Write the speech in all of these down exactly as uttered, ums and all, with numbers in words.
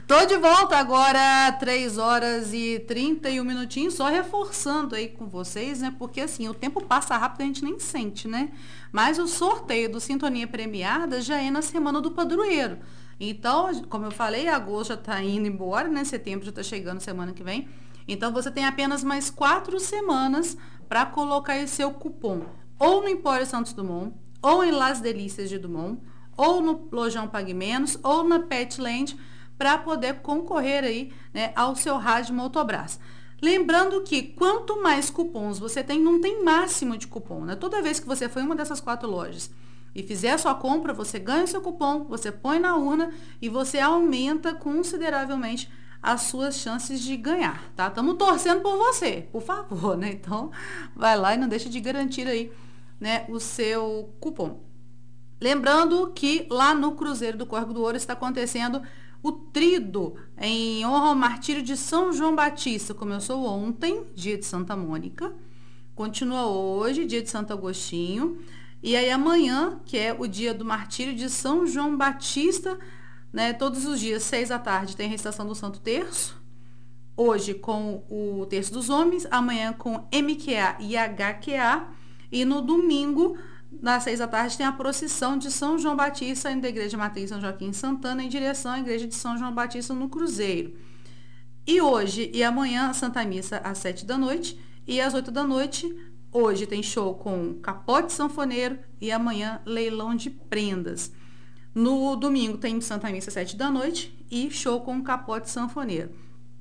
Tô de volta agora, três horas e trinta e um minutinhos, só reforçando aí com vocês, né? Porque assim, o tempo passa rápido e a gente nem sente, né? Mas o sorteio do Sintonia Premiada já é na semana do padroeiro. Então, como eu falei, agosto já tá indo embora, né? Setembro já tá chegando semana que vem. Então, você tem apenas mais quatro semanas para colocar esse seu cupom ou no Empório Santos Dumont, ou em Las Delícias de Dumont, ou no Lojão Pague Menos, ou na Petland, para poder concorrer aí, né, ao seu rádio Motobras. Lembrando que quanto mais cupons você tem, não tem máximo de cupom, né? Toda vez que você for em uma dessas quatro lojas e fizer a sua compra, você ganha o seu cupom, você põe na urna e você aumenta consideravelmente as suas chances de ganhar, tá? Estamos torcendo por você, por favor, né? Então, vai lá e não deixa de garantir aí, né, o seu cupom. Lembrando que lá no Cruzeiro do Córrego do Ouro está acontecendo o Tríduo em honra ao martírio de São João Batista. Começou ontem, dia de Santa Mônica, continua hoje, dia de Santo Agostinho, e aí amanhã, que é o dia do martírio de São João Batista, né, todos os dias, seis da tarde, tem a recitação do Santo Terço, hoje com o Terço dos Homens, amanhã com M Q A e H Q A, e no domingo, às seis da tarde, tem a procissão de São João Batista, saindo da Igreja Matriz São Joaquim Santana, em direção à Igreja de São João Batista, no Cruzeiro. E hoje e amanhã, a Santa Missa, às sete da noite, e às oito da noite, hoje tem show com Capote Sanfoneiro, e amanhã, leilão de prendas. No domingo, tem Santa Missa, às sete da noite, e show com Capote Sanfoneiro.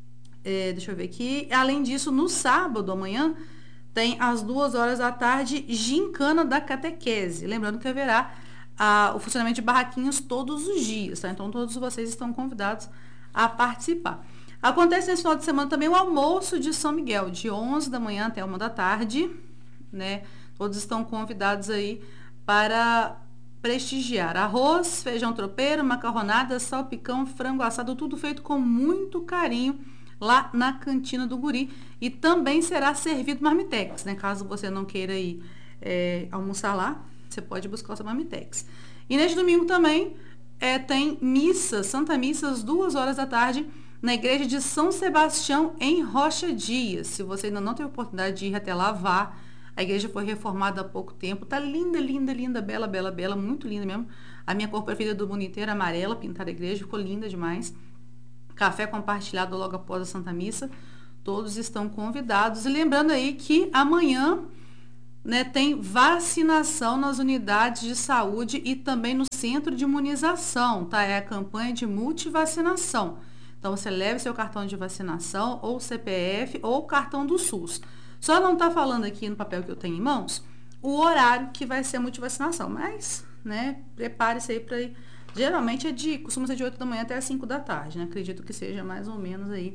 É, deixa eu ver aqui. Além disso, no sábado, amanhã, tem às duas horas da tarde, gincana da catequese. Lembrando que haverá ah, o funcionamento de barraquinhos todos os dias, tá? Então, todos vocês estão convidados a participar. Acontece nesse final de semana também o almoço de São Miguel, de onze da manhã até uma da tarde, né? Todos estão convidados aí para prestigiar. Arroz, feijão tropeiro, macarronada, salpicão, frango assado, tudo feito com muito carinho lá na Cantina do Guri, e também será servido marmitex, né? Caso você não queira ir é, almoçar lá, você pode buscar o seu marmitex. E neste domingo também é, tem missa, Santa Missa, às duas horas da tarde, na Igreja de São Sebastião, em Rocha Dias. Se você ainda não teve oportunidade de ir até lá, vá. A igreja foi reformada há pouco tempo, tá linda, linda, linda, bela, bela, bela, muito linda mesmo. A minha cor preferida do mundo inteiro, amarela, pintada a igreja, ficou linda demais. Café compartilhado logo após a Santa Missa. Todos estão convidados. E lembrando aí que amanhã, né, tem vacinação nas unidades de saúde e também no centro de imunização, tá? É a campanha de multivacinação. Então, você leve seu cartão de vacinação, ou C P F, ou cartão do SUS. Só não tá falando aqui no papel que eu tenho em mãos o horário que vai ser a multivacinação, mas, né, prepare-se aí para ir. Geralmente é de, costuma ser de oito da manhã até as cinco da tarde, né? Acredito que seja mais ou menos aí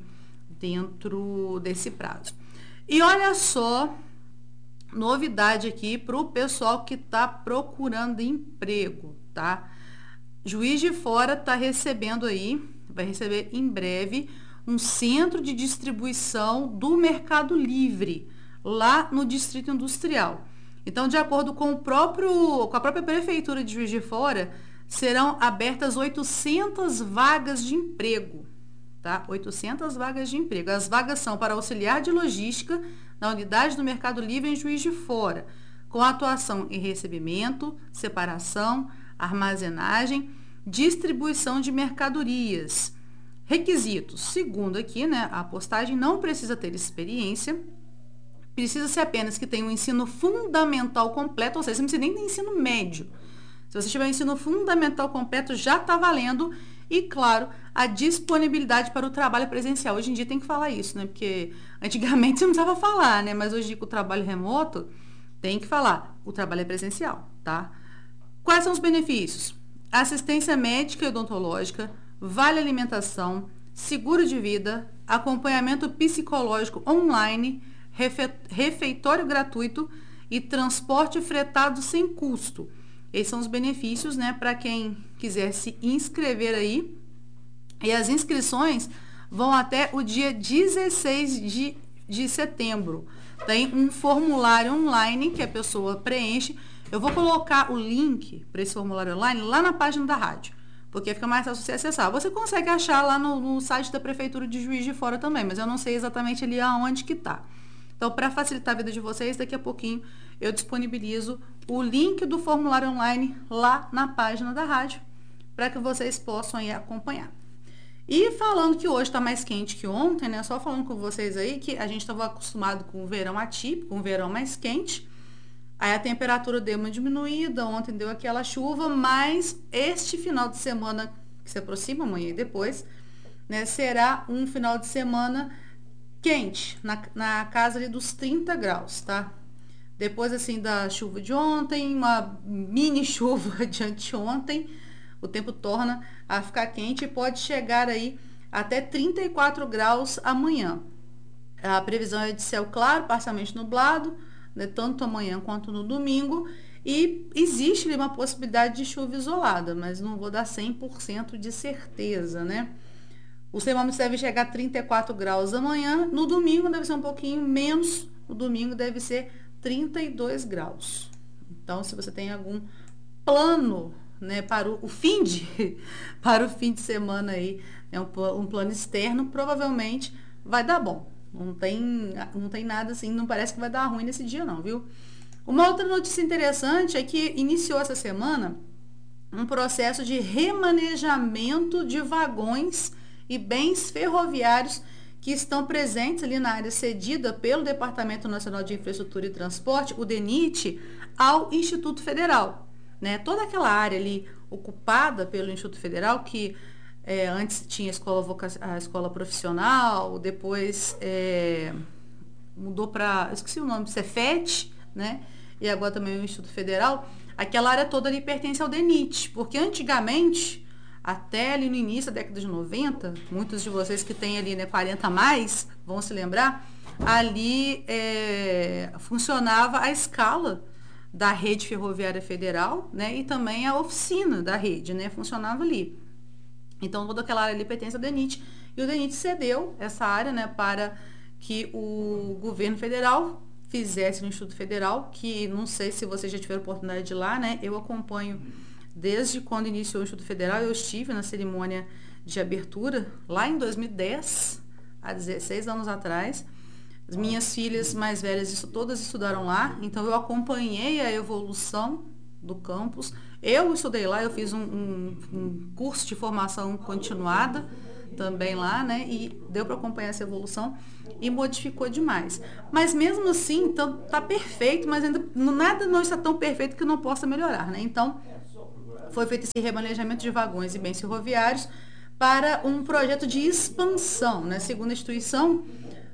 dentro desse prazo. E olha só, novidade aqui para o pessoal que está procurando emprego, tá? Juiz de Fora está recebendo aí, vai receber em breve, um centro de distribuição do Mercado Livre, lá no Distrito Industrial. Então, de acordo com, o próprio, com a própria Prefeitura de Juiz de Fora, serão abertas oitocentas vagas de emprego, tá? oitocentas vagas de emprego. As vagas são para auxiliar de logística na unidade do Mercado Livre em Juiz de Fora, com atuação em recebimento, separação, armazenagem, distribuição de mercadorias. Requisitos. Segundo aqui, né, a postagem não precisa ter experiência, precisa-se apenas que tenha um ensino fundamental completo, ou seja, você não precisa nem ter ensino médio. Se você tiver um ensino fundamental completo, já está valendo. E, claro, a disponibilidade para o trabalho presencial. Hoje em dia tem que falar isso, né? Porque antigamente você não precisava falar, né? Mas hoje com o trabalho remoto, tem que falar. O trabalho é presencial, tá? Quais são os benefícios? Assistência médica e odontológica, vale alimentação, seguro de vida, acompanhamento psicológico online, refe- refeitório gratuito e transporte fretado sem custo. Esses são os benefícios, né, para quem quiser se inscrever aí. E as inscrições vão até o dia dezesseis de, de setembro. Tem um formulário online que a pessoa preenche. Eu vou colocar o link para esse formulário online lá na página da rádio. porque fica mais fácil você acessar. Você consegue achar lá no, no site da Prefeitura de Juiz de Fora também, mas eu não sei exatamente ali aonde que tá. Então, para facilitar a vida de vocês, daqui a pouquinho eu disponibilizo o link do formulário online lá na página da rádio, para que vocês possam aí acompanhar. E falando que hoje está mais quente que ontem, né? Só falando com vocês aí que a gente estava acostumado com o verão atípico, com o verão mais quente. Aí a temperatura deu uma diminuída, ontem deu aquela chuva, mas este final de semana que se aproxima, amanhã e depois, né, será um final de semana quente, na, na casa ali dos trinta graus, tá? Depois, assim, da chuva de ontem, uma mini chuva de anteontem, o tempo torna a ficar quente e pode chegar aí até trinta e quatro graus amanhã. A previsão é de céu claro, parcialmente nublado, né, tanto amanhã quanto no domingo, e existe ali uma possibilidade de chuva isolada, mas não vou dar cem por cento de certeza, né? Os termômetros devem chegar a trinta e quatro graus amanhã, no domingo deve ser um pouquinho menos, no domingo deve ser trinta e dois graus. Então, se você tem algum plano, né, para o, o fim de para o fim de semana aí, né, um, um plano externo, provavelmente vai dar bom. Não tem, não tem nada assim, não parece que vai dar ruim nesse dia não, viu? Uma outra notícia interessante é que iniciou essa semana um processo de remanejamento de vagões e bens ferroviários que estão presentes ali na área cedida pelo Departamento Nacional de Infraestrutura e Transporte, o DENIT, ao Instituto Federal, né? Toda aquela área ali ocupada pelo Instituto Federal, que É, antes tinha a escola, voca... a escola profissional, depois é, mudou para, esqueci o nome, Cefet, né? E agora também o Instituto Federal. Aquela área toda ali pertence ao DENIT, porque antigamente, até ali no início da década de noventa, muitos de vocês que têm ali, né, quarenta a mais, vão se lembrar, ali é, funcionava a escala da rede ferroviária federal, né? E também a oficina da rede, né? Funcionava ali. Então, toda aquela área ali pertence ao DENIT. E o DENIT cedeu essa área, né, para que o governo federal fizesse no Instituto Federal, que não sei se vocês já tiveram oportunidade de ir lá, né? Eu acompanho desde quando iniciou o Instituto Federal. Eu estive na cerimônia de abertura lá em dois mil e dez, há dezesseis anos atrás. As minhas filhas mais velhas todas estudaram lá, então eu acompanhei a evolução do campus. Eu estudei lá, eu fiz um, um, um curso de formação continuada também lá, né? E deu para acompanhar essa evolução e modificou demais. Mas mesmo assim, então, tá perfeito, mas ainda nada não está tão perfeito que não possa melhorar, né? Então, foi feito esse remanejamento de vagões e bens ferroviários para um projeto de expansão, né? Segundo a instituição,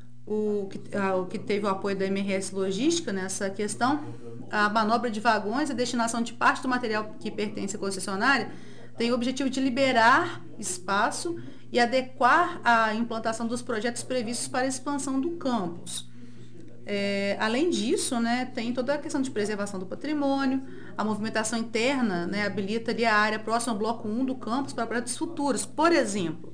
o que, a, o que teve o apoio da M R S Logística nessa questão, a manobra de vagões e a destinação de parte do material que pertence à concessionária tem o objetivo de liberar espaço e adequar a implantação dos projetos previstos para a expansão do campus. É, além disso, né, tem toda a questão de preservação do patrimônio, a movimentação interna, né, habilita ali a área próxima ao bloco um do campus para projetos futuros. Por exemplo,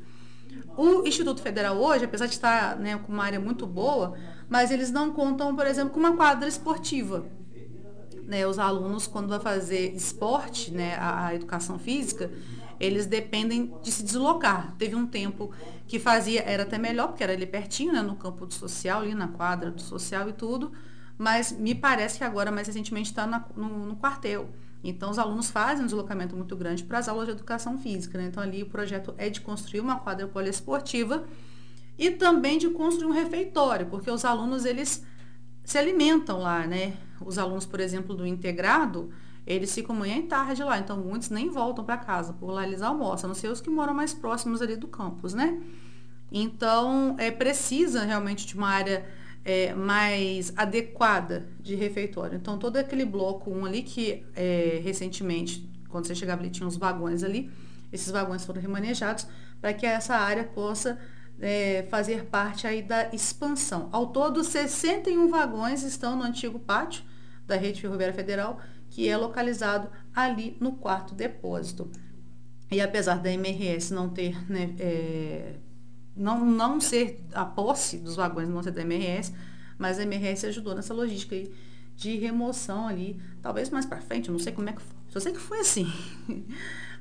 o Instituto Federal hoje, apesar de estar, né, com uma área muito boa, mas eles não contam, por exemplo, com uma quadra esportiva. Né, os alunos, quando vão fazer esporte, né, a, a educação física, eles dependem de se deslocar. Teve um tempo que fazia, era até melhor, porque era ali pertinho, né, no campo do social, ali na quadra do social e tudo, mas me parece que agora, mais recentemente, está no, no quartel. Então, os alunos fazem um deslocamento muito grande para as aulas de educação física, né? Então, ali o projeto é de construir uma quadra poliesportiva e também de construir um refeitório, porque os alunos, eles se alimentam lá, né? Os alunos, por exemplo, do integrado, eles ficam manhã e tarde lá, então muitos nem voltam para casa, por lá eles almoçam, a não ser os que moram mais próximos ali do campus, né? Então, é precisa realmente de uma área é, mais adequada de refeitório. Então, todo aquele bloco um ali que, é, recentemente, quando você chegava ali, tinha uns vagões ali, esses vagões foram remanejados para que essa área possa É, fazer parte aí da expansão. Ao todo, sessenta e um vagões estão no antigo pátio da Rede Ferroviária Federal, que é localizado ali no quarto depósito. E apesar da M R S não ter, né, é, não, não ser a posse dos vagões, não ser da M R S, mas a M R S ajudou nessa logística aí de remoção ali, talvez mais para frente, eu não sei como é que foi. Só sei que foi assim.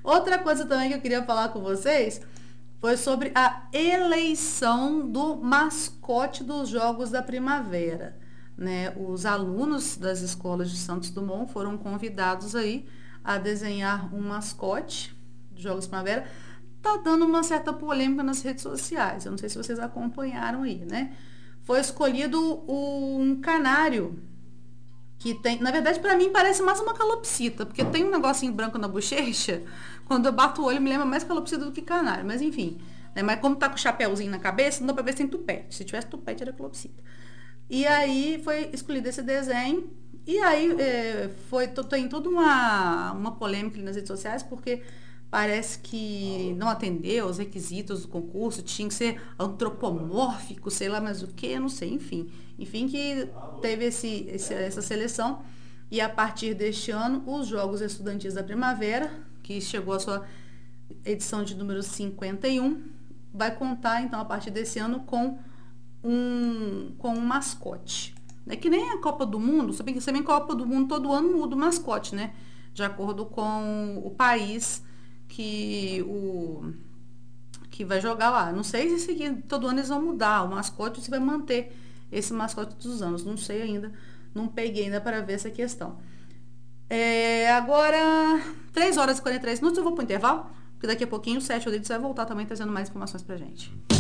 Outra coisa também que eu queria falar com vocês foi sobre a eleição do mascote dos Jogos da Primavera, né? Os alunos das escolas de Santos Dumont foram convidados aí a desenhar um mascote dos Jogos da Primavera. Tá dando uma certa polêmica nas redes sociais. Eu não sei se vocês acompanharam aí, né? Foi escolhido um canário que tem, na verdade, para mim parece mais uma calopsita, porque tem um negocinho branco na bochecha. Quando eu bato o olho, me lembra mais calopsita do que canário, mas enfim. Né? Mas como tá com o chapéuzinho na cabeça, não dá pra ver se tem tupete. Se tivesse tupete, era calopsita. E aí foi escolhido esse desenho. E aí é, foi, tem toda uma, uma polêmica nas redes sociais, porque parece que não atendeu aos requisitos do concurso, tinha que ser antropomórfico, sei lá mais o que, não sei, enfim. Enfim, que teve esse, esse, essa seleção. E a partir deste ano, os Jogos Estudantis da Primavera, que chegou à sua edição de número cinquenta e um, vai contar, então, a partir desse ano, com um, com um mascote. É que nem a Copa do Mundo, você bem que a Copa do Mundo todo ano muda o mascote, né? De acordo com o país que o que vai jogar lá. Não sei se seguir, todo ano eles vão mudar o mascote, se vai manter esse mascote dos anos. Não sei ainda, não peguei ainda para ver essa questão. É, agora, três horas e quarenta e três minutos, eu vou para o intervalo, porque daqui a pouquinho o Sete Ouvidos vai voltar também trazendo mais informações pra gente.